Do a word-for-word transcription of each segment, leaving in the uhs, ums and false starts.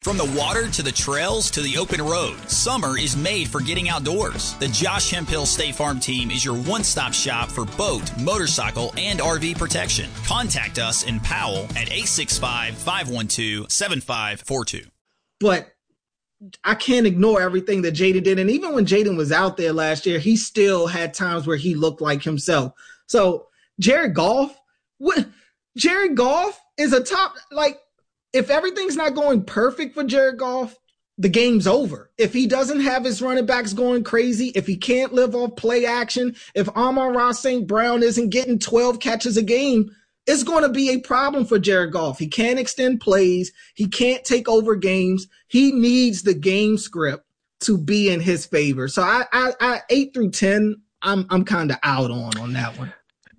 From the water to the trails to the open road, summer is made for getting outdoors. The Josh Hemphill State Farm team is your one-stop shop for boat, motorcycle, and R V protection. Contact us in Powell at eight six five, five one two, seven five four two. But I can't ignore everything that Jaden did. And even when Jaden was out there last year, he still had times where he looked like himself. So Jared Goff, what, Jared Goff is a top, like, if everything's not going perfect for Jared Goff, the game's over. If he doesn't have his running backs going crazy, if he can't live off play action, if Amon-Ra Saint Brown isn't getting twelve catches a game, it's going to be a problem for Jared Goff. He can't extend plays. He can't take over games. He needs the game script to be in his favor. So I, I, I eight through ten, I'm, I'm kind of out on on that one.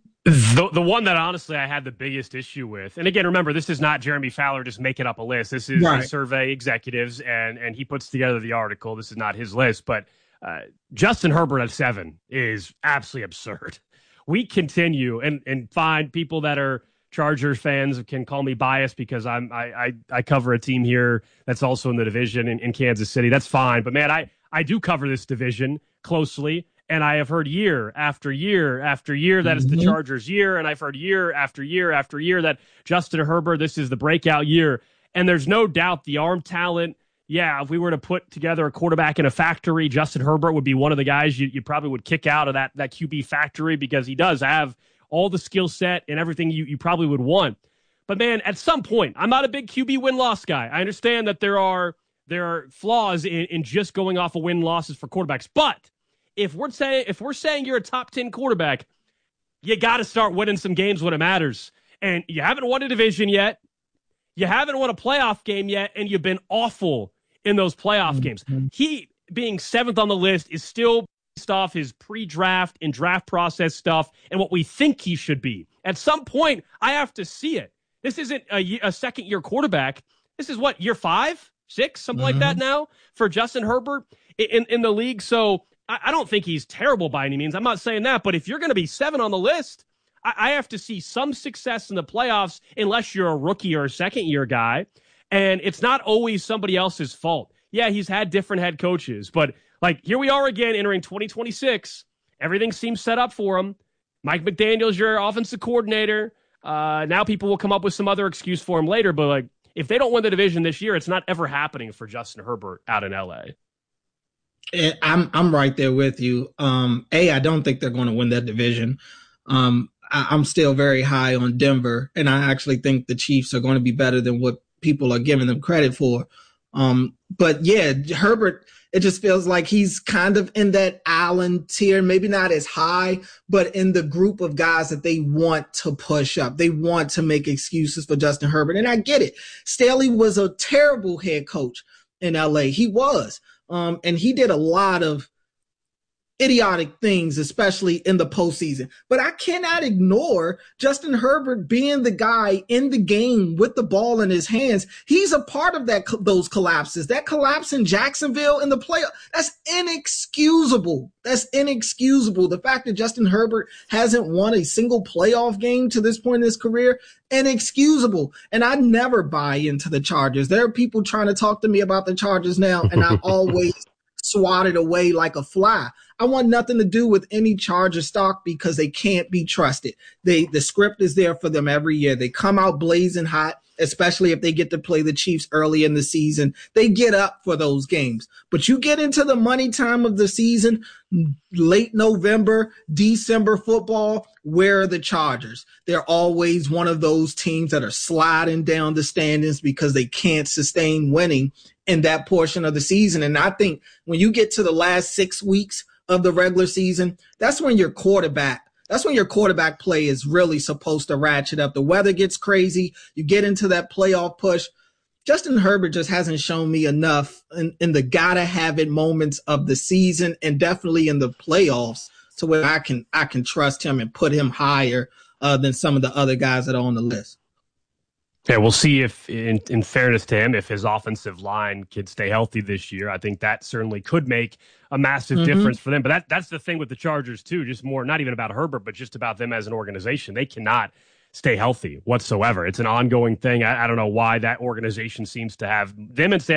The the one that honestly I had the biggest issue with, and again, remember, this is not Jeremy Fowler just making up a list. This is right. a survey executives, and and he puts together the article. This is not his list, but uh, Justin Herbert at seven is absolutely absurd. We continue, and and find people that are Chargers fans can call me biased because I'm I I, I cover a team here that's also in the division in, in Kansas City. That's fine, but man, I I do cover this division closely. And I have heard year after year after year that it's the Chargers' year. And I've heard year after year after year that Justin Herbert, this is the breakout year. And there's no doubt the arm talent. Yeah, if we were to put together a quarterback in a factory, Justin Herbert would be one of the guys you, you probably would kick out of that, that Q B factory because he does have all the skill set and everything you, you probably would want. But, man, at some point, I'm not a big Q B win-loss guy. I understand that there are there are flaws in, in just going off of win-losses for quarterbacks. But If we're saying if we're saying you're a top ten quarterback, you got to start winning some games when it matters. And you haven't won a division yet. You haven't won a playoff game yet, and you've been awful in those playoff games. He being seventh on the list is still based off his pre-draft and draft process stuff and what we think he should be. At some point, I have to see it. This isn't a, a second-year quarterback. This is what, year five, six, something mm-hmm. like that now for Justin Herbert in, in the league. So I don't think he's terrible by any means. I'm not saying that. But if you're going to be seven on the list, I have to see some success in the playoffs unless you're a rookie or a second-year guy. And it's not always somebody else's fault. Yeah, he's had different head coaches. But, like, here we are again entering twenty twenty-six. Everything seems set up for him. Mike McDaniel's your offensive coordinator. Uh, now people will come up with some other excuse for him later. But, like, if they don't win the division this year, it's not ever happening for Justin Herbert out in L A. I'm I'm right there with you. Um, A, I don't think they're going to win that division. Um, I, I'm still very high on Denver, and I actually think the Chiefs are going to be better than what people are giving them credit for. Um, but yeah, Herbert, it just feels like he's kind of in that Allen tier, maybe not as high, but in the group of guys that they want to push up. They want to make excuses for Justin Herbert, and I get it. Staley was a terrible head coach in L A. He was. Um, and he did a lot of idiotic things, especially in the postseason. But I cannot ignore Justin Herbert being the guy in the game with the ball in his hands. He's a part of that those collapses. That collapse in Jacksonville in the playoff, that's inexcusable. That's inexcusable. The fact that Justin Herbert hasn't won a single playoff game to this point in his career, inexcusable. And I never buy into the Chargers. There are people trying to talk to me about the Chargers now, and I always swat it away like a fly. I want nothing to do with any Charger stock because they can't be trusted. They the script is there for them every year. They come out blazing hot, especially if they get to play the Chiefs early in the season. They get up for those games. But you get into the money time of the season, late November, December football, where are the Chargers? They're always one of those teams that are sliding down the standings because they can't sustain winning in that portion of the season. And I think when you get to the last six weeks of the regular season, that's when your quarterback, that's when your quarterback play is really supposed to ratchet up. The weather gets crazy. You get into that playoff push. Justin Herbert just hasn't shown me enough in, in the gotta have it moments of the season and definitely in the playoffs to where I can, I can trust him and put him higher uh, than some of the other guys that are on the list. Yeah, we'll see if, in, in fairness to him, if his offensive line can stay healthy this year. I think that certainly could make a massive mm-hmm. difference for them. But that that's the thing with the Chargers, too, just more, not even about Herbert, but just about them as an organization. They cannot stay healthy whatsoever. It's an ongoing thing. I, I don't know why that organization seems to have them and